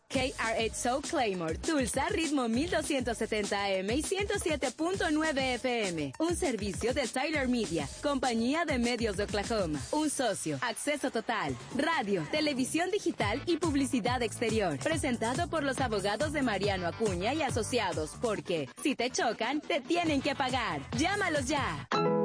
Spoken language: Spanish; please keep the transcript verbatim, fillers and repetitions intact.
K R ocho O Claymore, Tulsa, ritmo mil doscientos setenta A M y ciento siete punto nueve F M. Un servicio de Tyler Media, compañía de medios de Oklahoma. Un socio, acceso total, radio, televisión digital y publicidad exterior. Presentado por los abogados de Mariano Acuña y Asociados, porque si te chocan, te tienen que pagar. Llámalos ya.